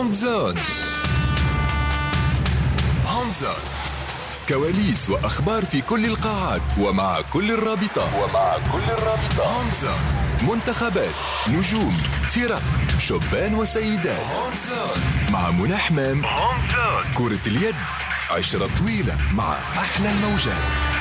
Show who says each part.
Speaker 1: هومزون. هومزون، كواليس وأخبار في كل القاعات ومع كل الرابطات. هومزون، منتخبات، نجوم، فرق، شبان وسيدات. هومزون مع منى حمام. هومزون، كرة اليد، عشرة طويلة مع أحلى الموجات.